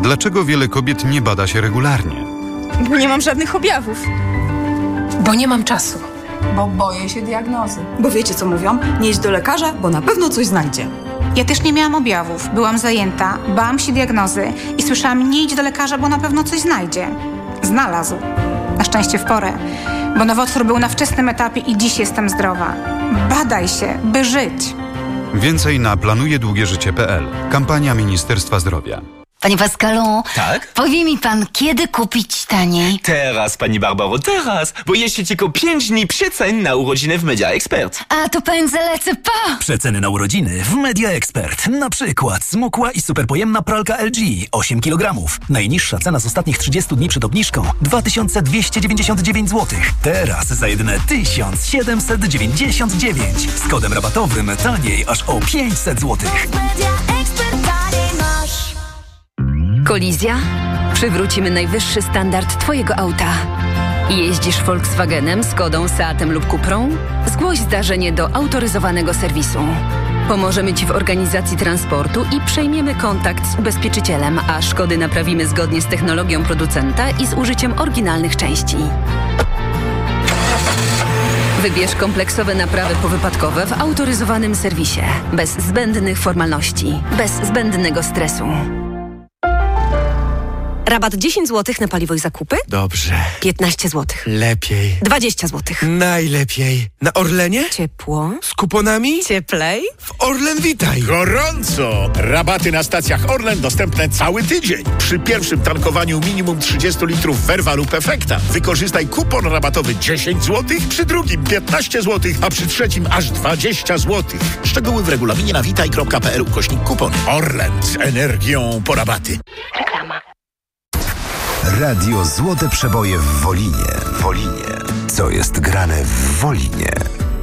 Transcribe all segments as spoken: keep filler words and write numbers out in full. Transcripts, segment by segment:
Dlaczego wiele kobiet nie bada się regularnie? Bo nie mam żadnych objawów. Bo nie mam czasu. Bo boję się diagnozy. Bo wiecie co mówią? Nie idź do lekarza, bo na pewno coś znajdzie. Ja też nie miałam objawów, byłam zajęta, bałam się diagnozy i słyszałam: nie idź do lekarza, bo na pewno coś znajdzie. Znalazł. Na szczęście w porę, bo nowotwór był na wczesnym etapie i dziś jestem zdrowa. Badaj się, by żyć. Więcej na planuje długie życie kropka p l. Kampania Ministerstwa Zdrowia. Panie Pascalu, tak? Powie mi pan, kiedy kupić taniej? Teraz, pani Barbaro, teraz, bo jeszcze tylko pięć dni przecen na urodziny w Media Expert. A to pędzę lecę, pa! Przeceny na urodziny w Media Expert. Na przykład smukła i superpojemna pralka L G osiem kilogramów. Najniższa cena z ostatnich trzydziestu dni przed obniżką dwa tysiące dwieście dziewięćdziesiąt dziewięć złotych. Teraz za jedyne tysiąc siedemset dziewięćdziesiąt dziewięć. Z kodem rabatowym taniej aż o pięćset złotych. Kolizja? Przywrócimy najwyższy standard Twojego auta. Jeździsz Volkswagenem, Skodą, Seatem lub Cuprą? Zgłoś zdarzenie do autoryzowanego serwisu. Pomożemy Ci w organizacji transportu i przejmiemy kontakt z ubezpieczycielem, a szkody naprawimy zgodnie z technologią producenta i z użyciem oryginalnych części. Wybierz kompleksowe naprawy powypadkowe w autoryzowanym serwisie. Bez zbędnych formalności, bez zbędnego stresu. Rabat dziesięć złotych na paliwo i zakupy? Dobrze. piętnaście złotych. Lepiej. dwadzieścia złotych. Najlepiej. Na Orlenie? Ciepło. Z kuponami? Cieplej. W Orlen Witaj. Gorąco! Rabaty na stacjach Orlen dostępne cały tydzień. Przy pierwszym tankowaniu minimum trzydzieści litrów Verva lub Efekta wykorzystaj kupon rabatowy dziesięć złotych, przy drugim piętnaście złotych, a przy trzecim aż dwadzieścia złotych. Szczegóły w regulaminie na witaj kropka p l ukośnik kupon. Orlen z energią po rabaty. Reklama. Radio Złote Przeboje w Wolinie. Wolinie. Co jest grane w Wolinie?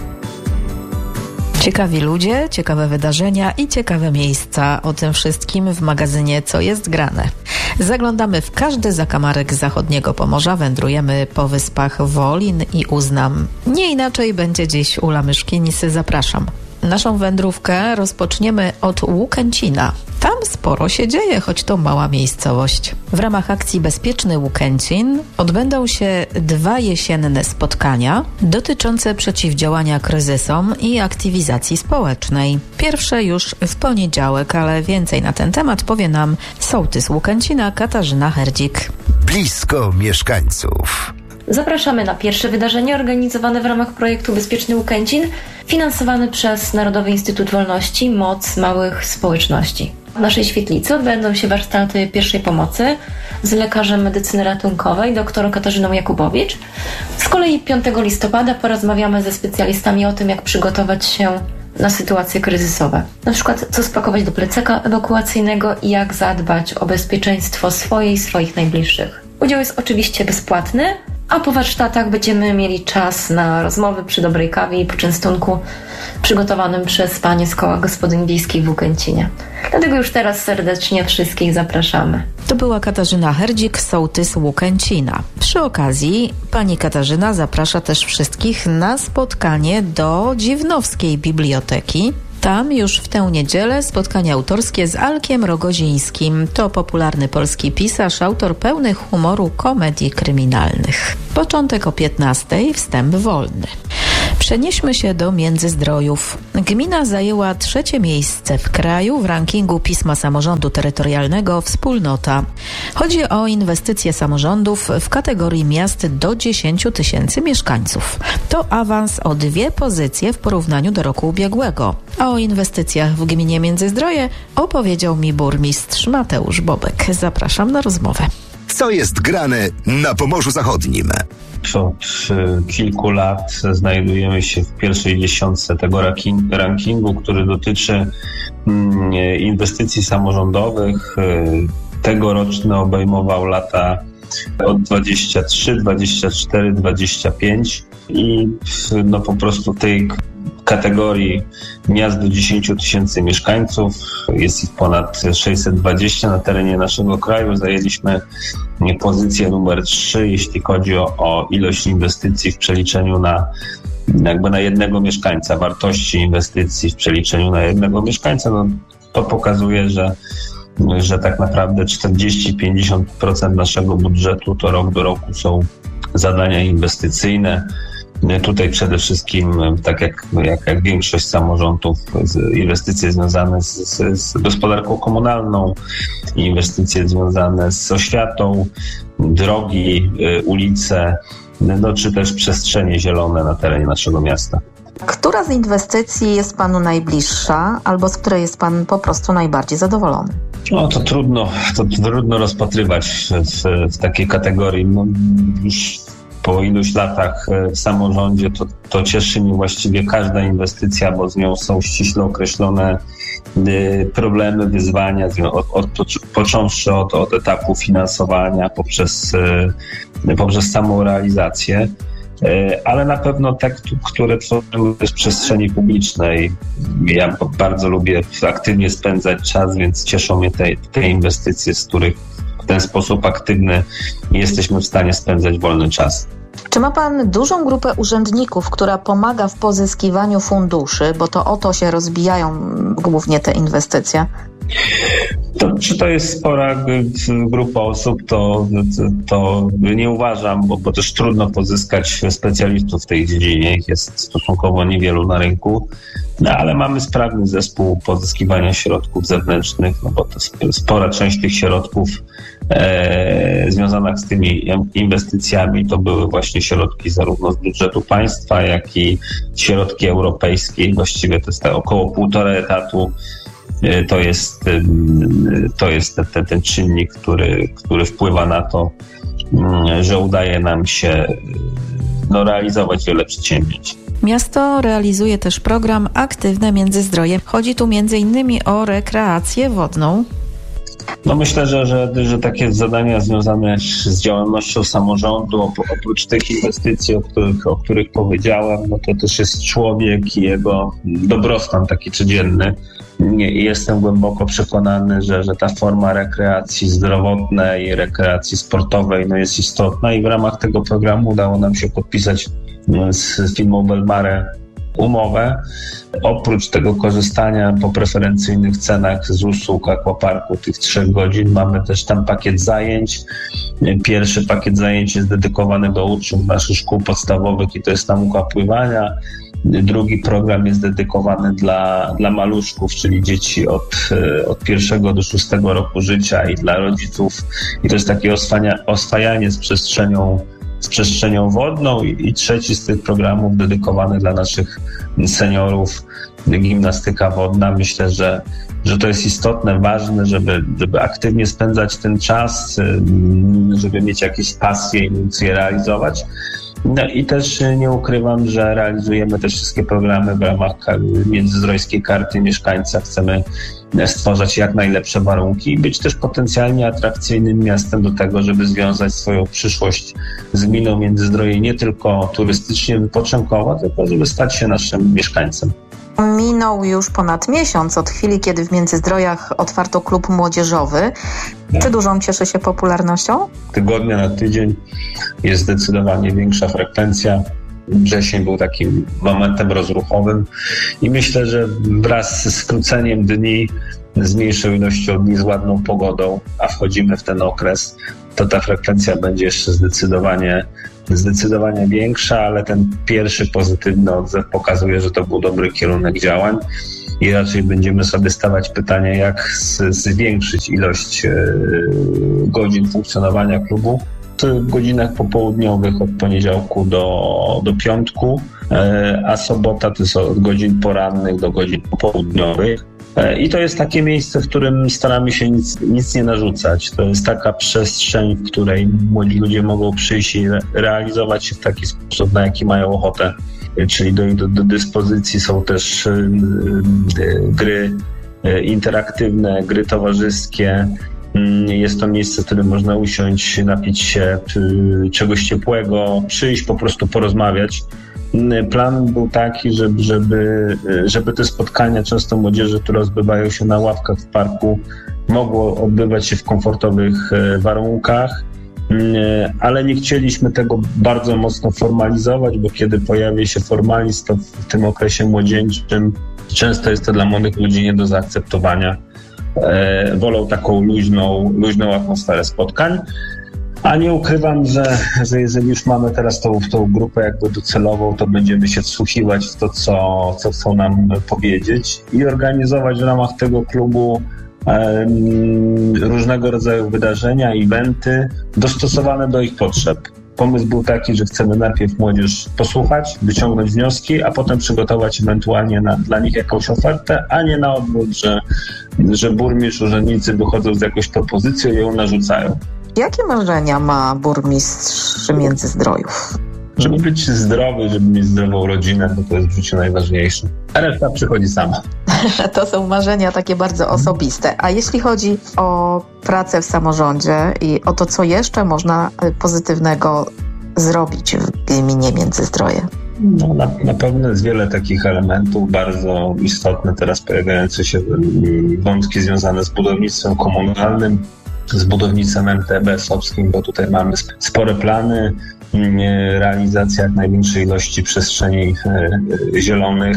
Ciekawi ludzie, ciekawe wydarzenia i ciekawe miejsca. O tym wszystkim w magazynie Co jest grane. Zaglądamy w każdy zakamarek zachodniego Pomorza, wędrujemy po wyspach Wolin i Uznam. Nie inaczej będzie dziś Ula Myszkinis. Zapraszam. Naszą wędrówkę rozpoczniemy od Łukęcina. Tam sporo się dzieje, choć to mała miejscowość. W ramach akcji Bezpieczny Łukęcin odbędą się dwa jesienne spotkania dotyczące przeciwdziałania kryzysom i aktywizacji społecznej. Pierwsze już w poniedziałek, ale więcej na ten temat powie nam sołtys Łukęcina Katarzyna Herdzik. Blisko mieszkańców. Zapraszamy na pierwsze wydarzenie organizowane w ramach projektu Bezpieczny Łukęcin, finansowany przez Narodowy Instytut Wolności Moc Małych Społeczności. W naszej świetlicy odbędą się warsztaty pierwszej pomocy z lekarzem medycyny ratunkowej doktorą Katarzyną Jakubowicz. Z kolei piątego listopada porozmawiamy ze specjalistami o tym, jak przygotować się na sytuacje kryzysowe. Na przykład, co spakować do plecaka ewakuacyjnego i jak zadbać o bezpieczeństwo swoje i swoich najbliższych. Udział jest oczywiście bezpłatny, a po warsztatach będziemy mieli czas na rozmowy przy dobrej kawie i poczęstunku przygotowanym przez panie z Koła Gospodyń Wiejskich w Łukęcinie. Dlatego już teraz serdecznie wszystkich zapraszamy. To była Katarzyna Herdzik, sołtys Łukęcina. Przy okazji pani Katarzyna zaprasza też wszystkich na spotkanie do Dziwnowskiej Biblioteki. Tam już w tę niedzielę spotkanie autorskie z Alkiem Rogozińskim. To popularny polski pisarz, autor pełny humoru komedii kryminalnych. Początek o piętnastej, wstęp wolny. Przenieśmy się do Międzyzdrojów. Gmina zajęła trzecie miejsce w kraju w rankingu Pisma Samorządu Terytorialnego Wspólnota. Chodzi o inwestycje samorządów w kategorii miast do dziesięciu tysięcy mieszkańców. To awans o dwie pozycje w porównaniu do roku ubiegłego. A o inwestycjach w gminie Międzyzdroje opowiedział mi burmistrz Mateusz Bobek. Zapraszam na rozmowę. Co jest grane na Pomorzu Zachodnim? Od kilku lat znajdujemy się w pierwszej dziesiątce tego rankingu, który dotyczy inwestycji samorządowych. Tegoroczny obejmował lata od dwadzieścia trzy, dwadzieścia cztery, dwadzieścia pięć i no po prostu w tej kategorii miast do dziesięciu tysięcy mieszkańców jest ich ponad sześćset dwadzieścia na terenie naszego kraju. Zajęliśmy pozycję numer trzy, jeśli chodzi o, o ilość inwestycji w przeliczeniu na jakby na jednego mieszkańca, wartości inwestycji w przeliczeniu na jednego mieszkańca. No, to pokazuje, że że tak naprawdę czterdzieści do pięćdziesięciu procent naszego budżetu to rok do roku są zadania inwestycyjne. Tutaj przede wszystkim, tak jak, jak, jak większość samorządów, inwestycje związane z, z, z gospodarką komunalną, inwestycje związane z oświatą, drogi, ulice, no, czy też przestrzenie zielone na terenie naszego miasta. Która z inwestycji jest Panu najbliższa, albo z której jest Pan po prostu najbardziej zadowolony? No to trudno, to trudno rozpatrywać w, w takiej kategorii. No, już po iluś latach w samorządzie to, to cieszy mnie właściwie każda inwestycja, bo z nią są ściśle określone problemy, wyzwania, od, od, począwszy od, od etapu finansowania poprzez, poprzez samą realizację. Ale na pewno te, które tworzą w przestrzeni publicznej. Ja bardzo lubię aktywnie spędzać czas, więc cieszą mnie te, te inwestycje, z których w ten sposób aktywny jesteśmy w stanie spędzać wolny czas. Czy ma Pan dużą grupę urzędników, która pomaga w pozyskiwaniu funduszy, bo to o to się rozbijają głównie te inwestycje? To, czy to jest spora grupa osób, to, to nie uważam, bo, bo też trudno pozyskać specjalistów w tej dziedzinie. Ich jest stosunkowo niewielu na rynku, no, ale mamy sprawny zespół pozyskiwania środków zewnętrznych, no bo to spora część tych środków e, związanych z tymi inwestycjami to były właśnie środki zarówno z budżetu państwa, jak i środki europejskie. Właściwie to jest tak około półtora etatu. To jest, to jest ten, ten czynnik, który, który wpływa na to, że udaje nam się no, realizować wiele przedsięwzięć. Miasto realizuje też program Aktywne Międzyzdroje. Chodzi tu między innymi o rekreację wodną. No myślę, że, że, że takie zadania związane z działalnością samorządu, oprócz tych inwestycji, o których, o których powiedziałem, no to też jest człowiek i jego dobrostan taki codzienny. Jestem głęboko przekonany, że, że ta forma rekreacji zdrowotnej, rekreacji sportowej no jest istotna i w ramach tego programu udało nam się podpisać z firmą Belmare umowę. Oprócz tego korzystania po preferencyjnych cenach z usług aquaparku tych trzech godzin mamy też tam pakiet zajęć. Pierwszy pakiet zajęć jest dedykowany do uczniów naszych szkół podstawowych i to jest nauka pływania. Drugi program jest dedykowany dla, dla maluszków, czyli dzieci od, od pierwszego do szóstego roku życia i dla rodziców. I to jest takie oswajanie, oswajanie z przestrzenią z przestrzenią wodną i trzeci z tych programów dedykowany dla naszych seniorów, gimnastyka wodna. Myślę, że, że to jest istotne, ważne, żeby, żeby aktywnie spędzać ten czas, żeby mieć jakieś pasje i móc je realizować. No i też nie ukrywam, że realizujemy te wszystkie programy w ramach Międzyzdrojskiej Karty Mieszkańca. Chcemy stwarzać jak najlepsze warunki i być też potencjalnie atrakcyjnym miastem do tego, żeby związać swoją przyszłość z gminą Międzyzdroje nie tylko turystycznie, wypoczynkowo, tylko żeby stać się naszym mieszkańcem. Minął już ponad miesiąc od chwili, kiedy w Międzyzdrojach otwarto klub młodzieżowy. Czy dużą cieszy się popularnością? Tygodnia na tydzień jest zdecydowanie większa frekwencja. Wrzesień był takim momentem rozruchowym i myślę, że wraz z skróceniem dni, z mniejszą ilością dni, z ładną pogodą, a wchodzimy w ten okres, to ta frekwencja będzie jeszcze zdecydowanie, zdecydowanie większa, ale ten pierwszy pozytywny odzew pokazuje, że to był dobry kierunek działań i raczej będziemy sobie stawiać pytanie, jak zwiększyć ilość godzin funkcjonowania klubu. W godzinach popołudniowych od poniedziałku do, do piątku, a sobota to jest od godzin porannych do godzin popołudniowych. I to jest takie miejsce, w którym staramy się nic, nic nie narzucać. To jest taka przestrzeń, w której młodzi ludzie mogą przyjść i realizować się w taki sposób, na jaki mają ochotę. Czyli do, do, do dyspozycji są też y, y, gry y, interaktywne, gry towarzyskie. Jest to miejsce, w którym można usiąść, napić się czegoś ciepłego, przyjść, po prostu porozmawiać. Plan był taki, żeby, żeby, żeby te spotkania często młodzieży, które odbywają się na ławkach w parku, mogło odbywać się w komfortowych warunkach, ale nie chcieliśmy tego bardzo mocno formalizować, bo kiedy pojawia się formalizm, to w tym okresie młodzieńczym często jest to dla młodych ludzi nie do zaakceptowania. e, wolą taką luźną, luźną atmosferę spotkań. A nie ukrywam, że, że jeżeli już mamy teraz tą, tą grupę jakby docelową, to będziemy się wsłuchiwać w to, co, co chcą nam powiedzieć i organizować w ramach tego klubu um, różnego rodzaju wydarzenia, eventy dostosowane do ich potrzeb. Pomysł był taki, że chcemy najpierw młodzież posłuchać, wyciągnąć wnioski, a potem przygotować ewentualnie na, dla nich jakąś ofertę, a nie na odwrót, że, że burmistrz, urzędnicy wychodzą z jakąś propozycją i ją narzucają. Jakie marzenia ma burmistrz Międzyzdrojów? Żeby być zdrowy, żeby mieć zdrową rodzinę, bo to jest w życiu najważniejsze. A reszta przychodzi sama. To są marzenia takie bardzo osobiste. A jeśli chodzi o pracę w samorządzie i o to, co jeszcze można pozytywnego zrobić w gminie Międzyzdroje? No, na, na pewno jest wiele takich elementów, bardzo istotne teraz pojawiające się wątki związane z budownictwem komunalnym, z budownictwem M T B Sobskim, bo tutaj mamy spore plany, realizacja jak największej ilości przestrzeni zielonych,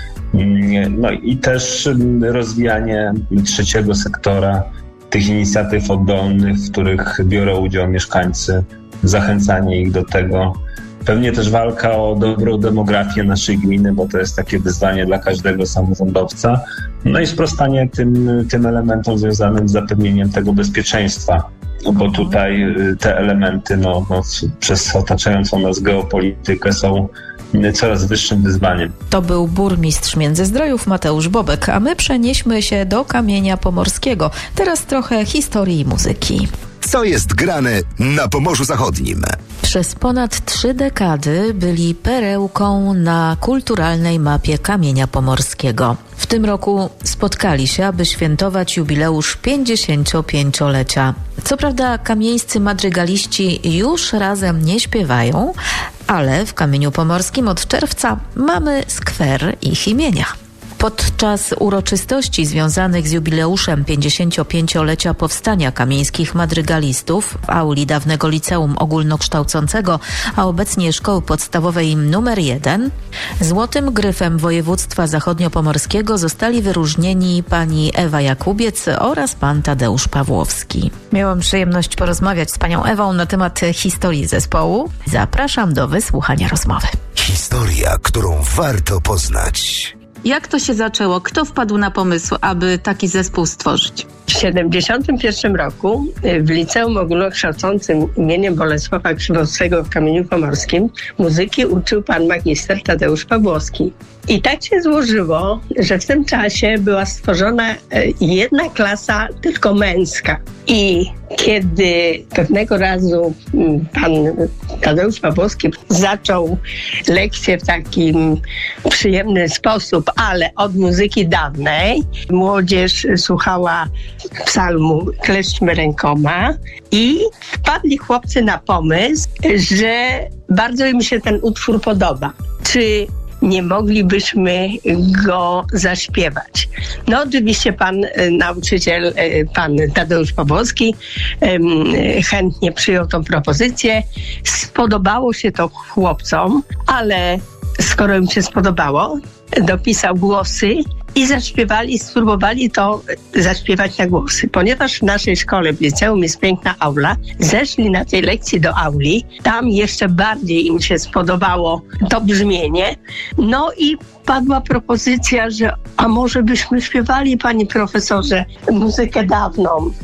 no i też rozwijanie trzeciego sektora, tych inicjatyw oddolnych, w których biorą udział mieszkańcy, zachęcanie ich do tego. Pewnie też walka o dobrą demografię naszej gminy, bo to jest takie wyzwanie dla każdego samorządowca. No i sprostanie tym, tym elementom związanym z zapewnieniem tego bezpieczeństwa, bo tutaj te elementy no, no, przez otaczającą nas geopolitykę są coraz wyższym wyzwaniem. To był burmistrz Międzyzdrojów Mateusz Bobek, a my przenieśmy się do Kamienia Pomorskiego. Teraz trochę historii i muzyki. Co jest grane na Pomorzu Zachodnim? Przez ponad trzy dekady byli perełką na kulturalnej mapie Kamienia Pomorskiego. W tym roku spotkali się, aby świętować jubileusz pięćdziesięciopięciolecia. Co prawda kamieńscy madrygaliści już razem nie śpiewają, ale w Kamieniu Pomorskim od czerwca mamy skwer ich imienia. Podczas uroczystości związanych z jubileuszem pięćdziesięciopięciolecia powstania kamieńskich madrygalistów w auli dawnego liceum ogólnokształcącego, a obecnie szkoły podstawowej numer jeden, złotym gryfem województwa zachodniopomorskiego zostali wyróżnieni pani Ewa Jakubiec oraz pan Tadeusz Pawłowski. Miałam przyjemność porozmawiać z panią Ewą na temat historii zespołu. Zapraszam do wysłuchania rozmowy. Historia, którą warto poznać. Jak to się zaczęło? Kto wpadł na pomysł, aby taki zespół stworzyć? W siedemdziesiątym pierwszym roku w Liceum Ogólnokształcącym imieniem Bolesława Krzywowskiego w Kamieniu Pomorskim muzyki uczył pan magister Tadeusz Pawłowski. I tak się złożyło, że w tym czasie była stworzona jedna klasa tylko męska. I kiedy pewnego razu pan Tadeusz Pawłowski zaczął lekcję w takim przyjemny sposób, ale od muzyki dawnej, młodzież słuchała psalmu Kleszczmy rękoma i wpadli chłopcy na pomysł, że bardzo im się ten utwór podoba. Czy nie moglibyśmy go zaśpiewać? No oczywiście pan e, nauczyciel, e, pan Tadeusz Pawłowski e, chętnie przyjął tą propozycję. Spodobało się to chłopcom, ale skoro im się spodobało, dopisał głosy i zaśpiewali, spróbowali to zaśpiewać na głosy. Ponieważ w naszej szkole w liceum jest piękna aula, zeszli na tej lekcji do auli, tam jeszcze bardziej im się spodobało to brzmienie, no i padła propozycja, że a może byśmy śpiewali, panie profesorze, muzykę dawną.